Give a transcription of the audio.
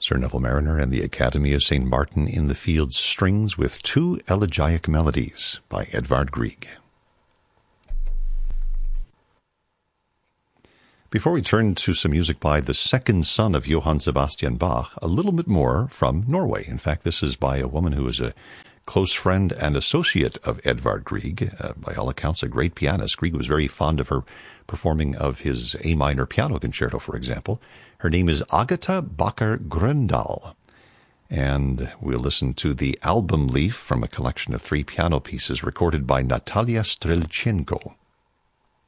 Sir Neville Mariner and the Academy of St. Martin in the Fields Strings with Two Elegiac Melodies by Edvard Grieg. Before we turn to some music by the second son of Johann Sebastian Bach, a little bit more from Norway. In fact, this is by a woman who is a close friend and associate of Edvard Grieg, by all accounts a great pianist. Grieg was very fond of her performing of his A minor piano concerto, for example. Her name is Agatha Bakker Grøndahl, and we'll listen to the album leaf from a collection of 3 piano pieces recorded by Natalia Strelchenko.